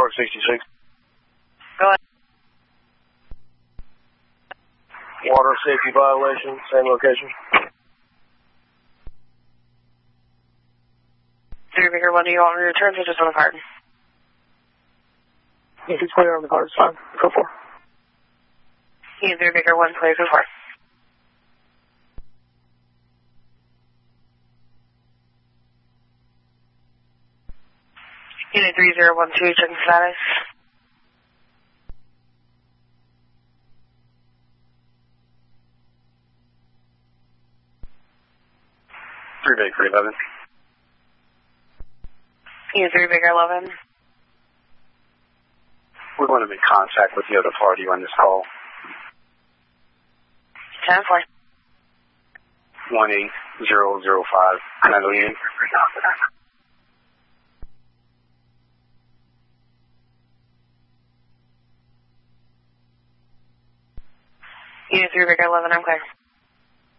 Park 66. Go ahead. Water safety violation, same location. 3 Baker 1, do you want me to return or just on the card? If it's clear on the card, it's fine. Go for. 3 Baker 1, clear for 4. Unit 3012, checking status. Baker 11. Unit 3 Baker 11. We're going to make contact with the other party on this call. 10-4. 18005. Can I go in? Unit 3 Baker 11, I'm clear.